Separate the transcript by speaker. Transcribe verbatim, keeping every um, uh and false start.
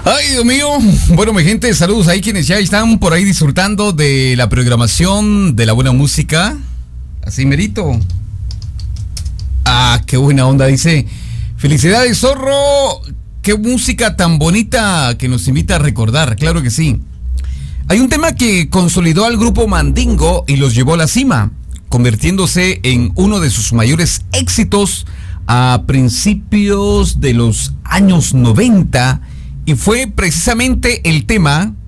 Speaker 1: Ay, Dios mío. Bueno, mi gente, saludos ahí quienes ya están por ahí disfrutando de la programación de la buena música. Así merito. Ah, qué buena onda, dice. Felicidades, zorro. Qué música tan bonita que nos invita a recordar, claro que sí. Hay un tema que consolidó al grupo Mandingo y los llevó a la cima, convirtiéndose en uno de sus mayores éxitos a principios de los años noventa, y fue precisamente el tema